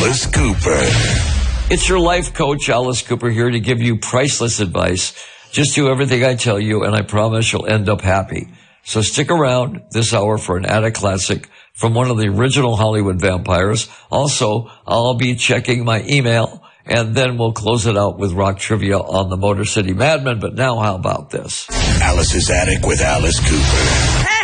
Alice Cooper. It's your life coach, Alice Cooper, here to give you priceless advice. Just do everything I tell you, and I promise you'll end up happy. So stick around this hour for an attic classic from one of the original Hollywood vampires. Also, I'll be checking my email, and then we'll close it out with rock trivia on the Motor City Madmen. But now, how about this? Alice's Attic with Alice Cooper.